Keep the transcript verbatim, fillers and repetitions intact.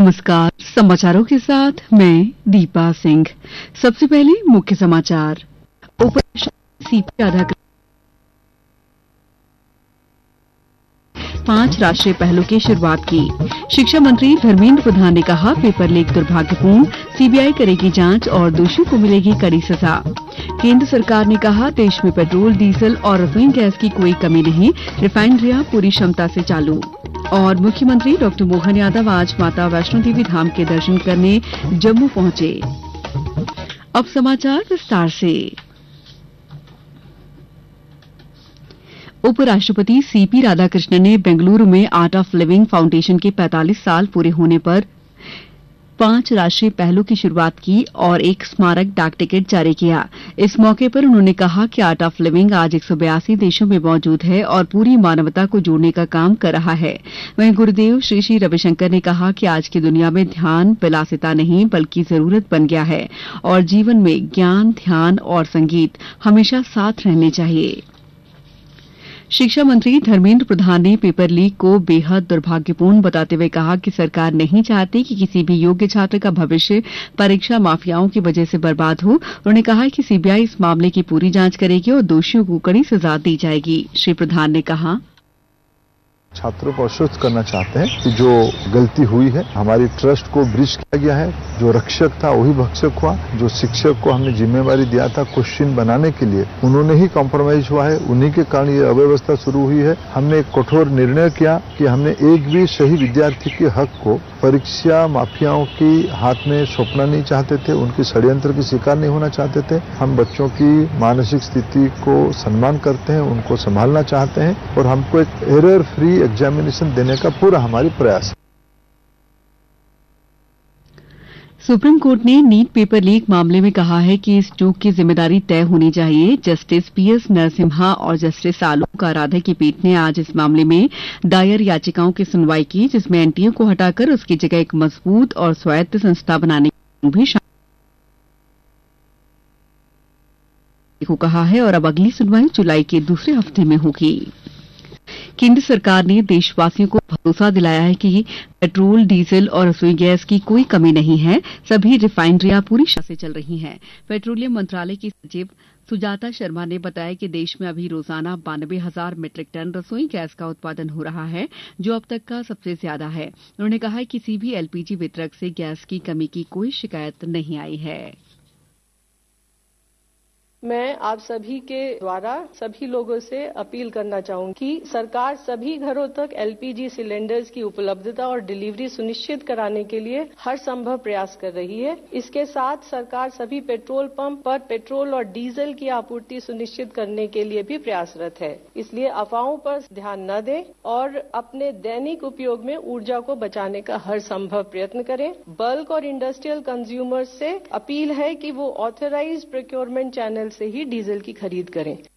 नमस्कार, समाचारों के साथ मैं दीपा सिंह। सबसे पहले मुख्य समाचार। उपराष्ट्रपति सीपी राधाकृष्णन पांच राष्ट्रीय पहलों की शुरुआत की। शिक्षा मंत्री धर्मेंद्र प्रधान ने कहा, पेपर लीक दुर्भाग्यपूर्ण, सीबीआई करेगी जांच और दोषियों को मिलेगी कड़ी सजा। केंद्र सरकार ने कहा, देश में पेट्रोल, डीजल और रसोई गैस की कोई कमी नहीं, रिफाइनरियां पूरी क्षमता से चालू। और मुख्यमंत्री डॉक्टर मोहन यादव आज माता वैष्णो देवी धाम के दर्शन करने जम्मू पहुंचे। अब समाचार विस्तार से। उपराष्ट्रपति सीपी राधाकृष्णन ने बेंगलुरु में आर्ट ऑफ लिविंग फाउंडेशन के पैंतालीस साल पूरे होने पर पांच राष्ट्रीय पहलों की शुरुआत की और एक स्मारक डाक टिकट जारी किया। इस मौके पर उन्होंने कहा कि आर्ट ऑफ लिविंग आज एक सौ बयासी देशों में मौजूद है और पूरी मानवता को जोड़ने का काम कर रहा है। वहीं गुरुदेव श्री श्री रविशंकर ने कहा कि आज की दुनिया में ध्यान विलासिता नहीं बल्कि जरूरत बन गया है और जीवन में ज्ञान, ध्यान और संगीत हमेशा साथ रहने चाहिए। शिक्षा मंत्री धर्मेंद्र प्रधान ने पेपर लीक को बेहद दुर्भाग्यपूर्ण बताते हुए कहा कि सरकार नहीं चाहती कि किसी भी योग्य छात्र का भविष्य परीक्षा माफियाओं की वजह से बर्बाद हो। उन्होंने कहा कि सीबीआई इस मामले की पूरी जांच करेगी और दोषियों को कड़ी सजा दी जाएगी। श्री प्रधान ने कहा, छात्रों को आश्वस्त करना चाहते हैं कि जो गलती हुई है, हमारी ट्रस्ट को ब्रीच किया गया है। जो रक्षक था वही भक्षक हुआ। जो शिक्षक को हमने जिम्मेवारी दिया था क्वेश्चन बनाने के लिए, उन्होंने ही कॉम्प्रोमाइज हुआ है। उन्हीं के कारण ये अव्यवस्था शुरू हुई है। हमने एक कठोर निर्णय किया कि हमने एक भी सही विद्यार्थी के हक को परीक्षा माफियाओं की हाथ में सौंपना नहीं चाहते थे, उनके षड्यंत्र की शिकार नहीं होना चाहते थे। हम बच्चों की मानसिक स्थिति को सम्मान करते हैं, उनको संभालना चाहते हैं और हमको एक एरर फ्री एग्जामिनेशन देने का पूरा हमारी प्रयास है। सुप्रीम कोर्ट ने नीट पेपर लीक मामले में कहा है कि इस चूक की जिम्मेदारी तय होनी चाहिए। जस्टिस पीएस नरसिम्हा और जस्टिस आलोक आराधे की पीठ ने आज इस मामले में दायर याचिकाओं की सुनवाई की, जिसमें एनटीए को हटाकर उसकी जगह एक मजबूत और स्वायत्त संस्था बनाने की भी को कहा है और अब अगली सुनवाई जुलाई के दूसरे हफ्ते में होगी। केंद्र सरकार ने देशवासियों को भरोसा दिलाया है कि पेट्रोल, डीजल और रसोई गैस की कोई कमी नहीं है। सभी रिफाइनरियां पूरी क्षमता से चल रही हैं। पेट्रोलियम मंत्रालय की सचिव सुजाता शर्मा ने बताया कि देश में अभी रोजाना बानबे हजार मीट्रिक टन रसोई गैस का उत्पादन हो रहा है, जो अब तक का सबसे ज्यादा है। उन्होंने कहा कि किसी भी एलपीजी वितरक से गैस की कमी की कोई शिकायत नहीं आई है। मैं आप सभी के द्वारा सभी लोगों से अपील करना चाहूंगी कि सरकार सभी घरों तक एलपीजी सिलेंडर्स की उपलब्धता और डिलीवरी सुनिश्चित कराने के लिए हर संभव प्रयास कर रही है। इसके साथ सरकार सभी पेट्रोल पंप पर पेट्रोल और डीजल की आपूर्ति सुनिश्चित करने के लिए भी प्रयासरत है। इसलिए अफवाहों पर ध्यान न दें और अपने दैनिक उपयोग में ऊर्जा को बचाने का हर संभव प्रयत्न करें। बल्क और इंडस्ट्रियल कंज्यूमर्स से अपील है कि वो ऑथराइज्ड प्रोक्योरमेंट चैनल से ही डीजल की खरीद करें।